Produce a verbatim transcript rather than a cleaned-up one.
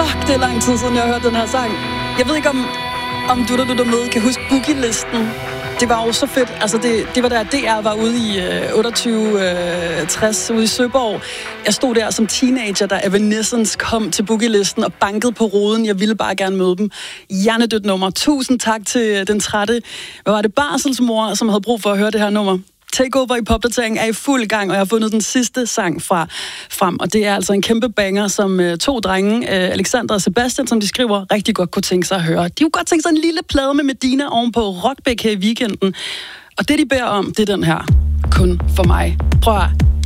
Fuck, det er lang tid siden, jeg har hørt den her sang. Jeg ved ikke, om, om du, der du der med, kan huske Boogie-listen. Det var jo så fedt. Altså, det, det var der, D R var ude i øh, otteogtyve tres ude i Søborg. Jeg stod der som teenager, da Evanescence kom til Boogie-listen og bankede på ruden. Jeg ville bare gerne møde dem. Hjernedødt nummer. Tusind tak til den trætte, hvad var det, barselsmor, som havde brug for at høre det her nummer. Takeover i popdateringen er i fuld gang, og jeg har fundet den sidste sang fra frem. Og det er altså en kæmpe banger, som uh, to drenge, uh, Alexander og Sebastian, som de skriver, rigtig godt kunne tænke sig at høre. De kunne godt tænke sig en lille plade med Medina ovenpå Rockbæk her i weekenden. Og det, de beder om, det er den her. Kun for mig. Prøv at